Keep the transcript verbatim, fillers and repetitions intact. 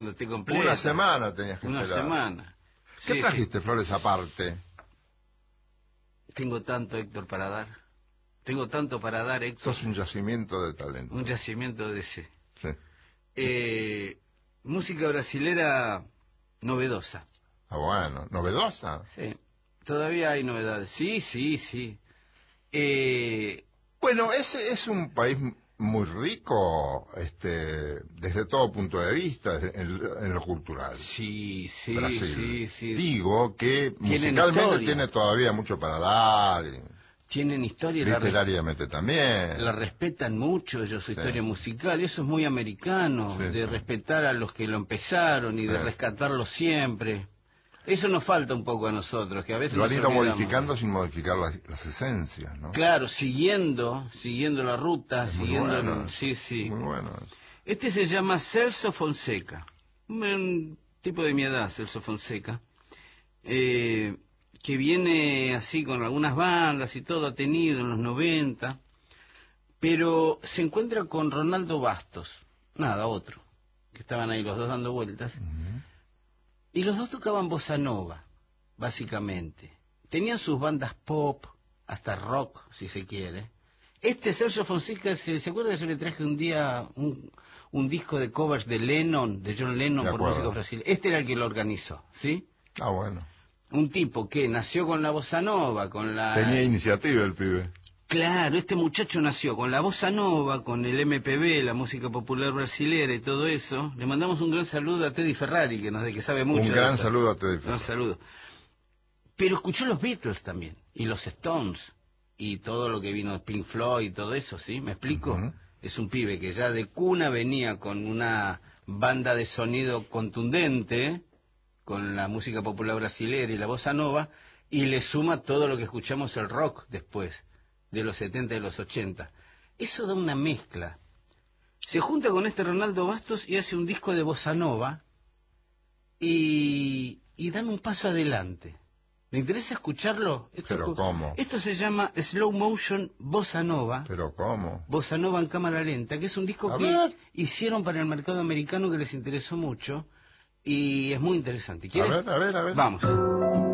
cuando esté completa. Una semana tenías que Una esperar. semana. ¿Qué Sí, trajiste, sí. Flores, aparte? Tengo tanto, Héctor, para dar. Tengo tanto para dar, Héctor. Sos un yacimiento de talento. Un yacimiento de ese. Sí. Eh, música brasilera novedosa. Ah, bueno. ¿Novedosa? Sí. Todavía hay novedades. Sí, sí, sí. Eh, Bueno, ese es un país muy rico, este, desde todo punto de vista, en, en lo cultural. sí, sí, Brasil. sí, sí. Digo que Tienen musicalmente historia. tiene todavía mucho para dar, y Tienen historia. La, res- literariamente también. la respetan mucho ellos, su Sí. historia musical. Eso es muy americano, Sí, de sí. respetar a los que lo empezaron y de Sí. rescatarlo siempre. Eso nos falta un poco a nosotros, que a veces Lo han nos ido olvidamos. modificando sin modificar las, las esencias, ¿no? Claro, siguiendo, siguiendo la ruta, Es muy siguiendo... bueno el- eso, Sí, sí. muy bueno eso. Este se llama Celso Fonseca, un, un tipo de mi edad, Celso Fonseca, eh, que viene así con algunas bandas y todo, ha tenido en los noventa, pero se encuentra con Ronaldo Bastos, nada, otro, que estaban ahí los dos dando vueltas, Ujú. y los dos tocaban bossa nova, básicamente. Tenían sus bandas pop, hasta rock, si se quiere. Este Sergio Fonseca, ¿se, ¿se acuerda que yo le traje un día un, un disco de covers de Lennon, de John Lennon, De por acuerdo. música brasileña? Este era el que lo organizó, ¿sí? Ah, bueno. Un tipo que nació con la bossa nova, con la... Tenía iniciativa el pibe. Claro, este muchacho nació con la bossa nova, con el M P B, la música popular brasilera y todo eso. Le mandamos un gran saludo a Teddy Ferrari, que nos de que sabe mucho. Un de gran eso. saludo a Teddy Un gran Ferrari. saludo. Pero escuchó los Beatles también, y los Stones, y todo lo que vino Pink Floyd y todo eso, ¿sí? ¿Me explico? Ujú. Es un pibe que ya de cuna venía con una banda de sonido contundente, con la música popular brasilera y la bossa nova, y le suma todo lo que escuchamos el rock después, de los setenta y los ochenta. Eso da una mezcla. Se junta con este Ronaldo Bastos y hace un disco de bossa nova, y, y dan un paso adelante. ¿Le interesa escucharlo? Esto, ¿Pero cómo? Esto se llama Slow Motion Bossa Nova. ¿Pero cómo? Bossa Nova en cámara lenta, que es un disco A que ver. hicieron para el mercado americano que les interesó mucho y es muy interesante. A ¿Quiere? ver, a ver, a ver. Vamos.